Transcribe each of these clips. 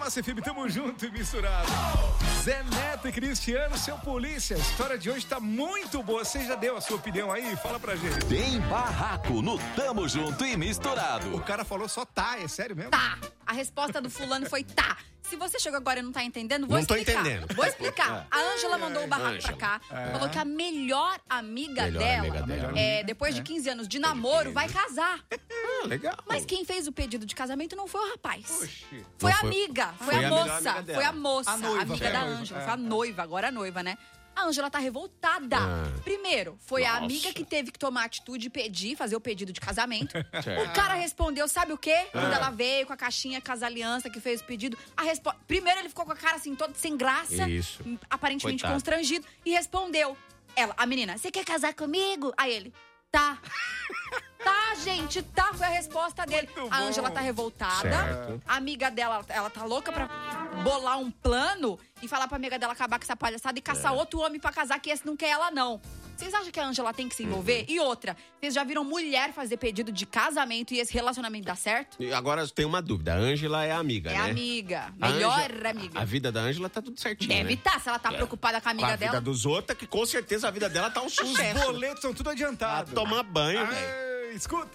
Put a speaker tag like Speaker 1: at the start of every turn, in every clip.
Speaker 1: nossa FM, tamo junto e misturado. Zé Neto e Cristiano, seu polícia. A história de hoje tá muito boa. Você já deu a sua opinião aí? Fala pra gente.
Speaker 2: Tem barraco no Tamo Junto e Misturado.
Speaker 1: O cara falou só tá, é sério mesmo?
Speaker 3: Tá. A resposta do fulano foi tá. Se você chegou agora e não tá entendendo, vou explicar.
Speaker 4: Não tô entendendo.
Speaker 3: Vou explicar. A Ângela mandou o barraco pra cá. Falou que a melhor amiga dela, depois de 15 anos de namoro, vai casar.
Speaker 4: Legal.
Speaker 3: Mas quem fez o pedido de casamento não foi o rapaz.
Speaker 1: Oxi.
Speaker 3: Foi a amiga, foi a moça.
Speaker 4: amiga dela.
Speaker 3: Foi a moça,
Speaker 1: A noiva,
Speaker 3: amiga
Speaker 1: foi a
Speaker 3: da
Speaker 1: noiva,
Speaker 3: Ângela.
Speaker 1: é.
Speaker 3: Foi a noiva, agora a noiva, né? A Ângela tá revoltada. Primeiro, foi a amiga que teve que tomar atitude e pedir, fazer o pedido de casamento. O cara respondeu, sabe o quê? Quando ela veio com a caixinha, com as alianças, que fez o pedido. Primeiro ele ficou com a cara assim, todo sem graça.
Speaker 4: Isso.
Speaker 3: Aparentemente
Speaker 4: Coitado.
Speaker 3: constrangido. E respondeu. Ela, a menina, você quer casar comigo? Aí ele, tá. Tá, gente, tá. Foi a resposta dele.
Speaker 1: Muito
Speaker 3: A
Speaker 1: bom.
Speaker 3: Ângela tá revoltada.
Speaker 4: Certo.
Speaker 3: A amiga dela, ela tá louca pra bolar um plano e falar pra amiga dela acabar com essa palhaçada e caçar outro homem pra casar, que esse não quer ela, não. Vocês acham que a Ângela tem que se envolver? E outra, vocês já viram mulher fazer pedido de casamento e esse relacionamento dá certo?
Speaker 4: E agora tem uma dúvida. A Ângela é amiga,
Speaker 3: É
Speaker 4: né?
Speaker 3: amiga.
Speaker 4: A
Speaker 3: Melhor
Speaker 4: Ângela-
Speaker 3: amiga.
Speaker 4: A vida da Ângela tá tudo certinho,
Speaker 3: Deve
Speaker 4: né?
Speaker 3: estar, se ela tá preocupada com a
Speaker 4: Com
Speaker 3: amiga
Speaker 4: a vida
Speaker 3: dela.
Speaker 4: dos outros, que com certeza a vida dela tá um
Speaker 1: Os
Speaker 4: sucesso.
Speaker 1: boletos são tudo adiantados.
Speaker 4: Tomar banho, velho.
Speaker 1: Ai, escuta.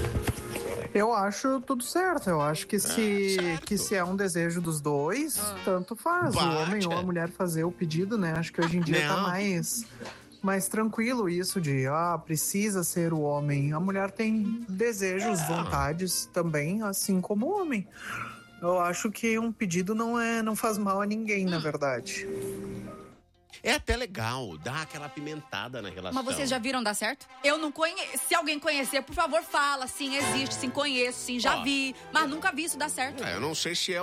Speaker 5: Eu acho tudo certo. Eu acho que se é um desejo dos dois, tanto faz.
Speaker 4: Bate,
Speaker 5: o homem ou a mulher fazer o pedido, né? Acho que hoje em dia tá
Speaker 4: Não.
Speaker 5: mais tranquilo isso de, precisa ser o homem. A mulher tem desejos, vontades também, assim como o homem. Eu acho que um pedido não faz mal a ninguém, na verdade.
Speaker 4: É até legal, dá aquela apimentada na relação.
Speaker 3: Mas vocês já viram dar certo? Eu não conheço. Se alguém conhecer, por favor, fala. Sim, existe, sim, conheço, sim, já
Speaker 4: Ó.
Speaker 3: vi. Mas nunca vi isso dar certo.
Speaker 4: Eu não sei se é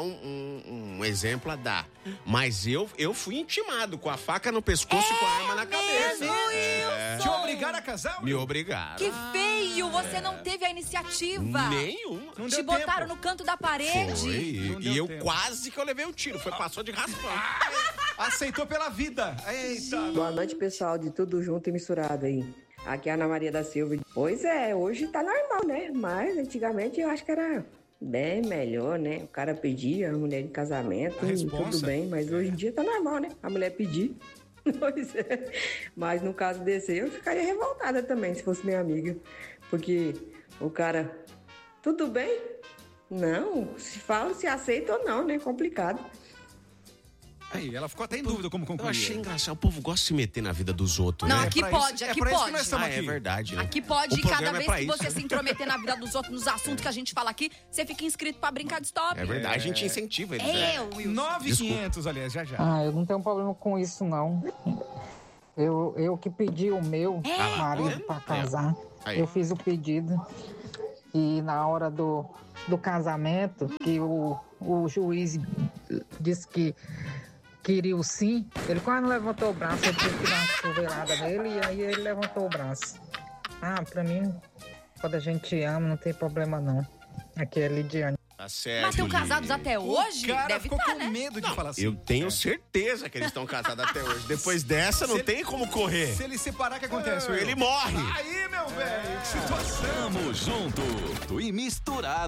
Speaker 4: um exemplo a dar, mas eu fui intimado com a faca no pescoço e com a arma na cabeça.
Speaker 3: Wilson!
Speaker 1: Te obrigaram a casar?
Speaker 4: Me obrigaram.
Speaker 3: Que feio! Você não teve a iniciativa.
Speaker 4: Nenhuma.
Speaker 1: Não
Speaker 3: Te
Speaker 1: deu
Speaker 3: botaram
Speaker 1: tempo.
Speaker 3: no canto da parede.
Speaker 4: Foi.
Speaker 1: Não deu
Speaker 4: E eu
Speaker 1: tempo.
Speaker 4: quase que eu levei o tiro. Passou de raspão.
Speaker 1: Aceitou pela vida. Eita.
Speaker 6: Boa noite, pessoal de Tudo Junto e Misturado aí. Aqui é a Ana Maria da Silva. Pois é, hoje tá normal, né? Mas antigamente eu acho que era bem melhor, né? O cara pedia a mulher em casamento
Speaker 1: A
Speaker 6: e
Speaker 1: responsa.
Speaker 6: tudo bem. Mas hoje em dia tá normal, né? A mulher pedir. Pois é. Mas no caso desse aí, eu ficaria revoltada também, se fosse minha amiga. Porque o cara, tudo bem? Não, se fala se aceita ou não, né? Complicado.
Speaker 1: Aí, ela ficou até em dúvida como
Speaker 4: Eu
Speaker 1: concluir.
Speaker 4: achei engraçado. O povo gosta de se meter na vida dos outros,
Speaker 3: Não,
Speaker 4: né?
Speaker 3: aqui
Speaker 1: pra
Speaker 3: pode,
Speaker 1: isso-
Speaker 3: aqui
Speaker 1: pra isso que
Speaker 3: pode.
Speaker 1: nós estamos
Speaker 4: É
Speaker 1: aqui.
Speaker 4: verdade, né?
Speaker 3: Aqui pode,
Speaker 4: O
Speaker 3: e cada
Speaker 4: programa é
Speaker 3: vez
Speaker 4: pra
Speaker 3: que
Speaker 4: isso.
Speaker 3: você se intrometer na vida dos outros, nos assuntos que a gente fala aqui, você fica inscrito pra brincar de stop.
Speaker 4: É verdade, a gente incentiva eles. né?
Speaker 3: É, Wilson.
Speaker 1: 9,500, aliás, já.
Speaker 7: Eu não tenho problema com isso, não. Eu que pedi o meu marido para casar.
Speaker 4: Aí.
Speaker 7: Eu fiz o pedido. E na hora do casamento, que o juiz disse que queria o sim, ele quase não levantou o braço, eu tive que dar uma cotovelada nele e aí ele levantou o braço. Pra mim, quando a gente ama, não tem problema não. Aqui é Lidiane.
Speaker 4: Tá certo.
Speaker 3: Mas estão
Speaker 4: Lili.
Speaker 3: casados até hoje?
Speaker 1: O cara
Speaker 3: Deve
Speaker 1: ficou
Speaker 3: estar,
Speaker 1: com
Speaker 3: né?
Speaker 1: medo de falar assim.
Speaker 4: Eu tenho certeza que eles estão casados até hoje. Depois dessa, não
Speaker 1: Se
Speaker 4: tem como correr.
Speaker 1: Se ele separar, o que acontece?
Speaker 4: Ele morre.
Speaker 1: Aí, meu velho, que situação.
Speaker 2: Tamo junto e misturado.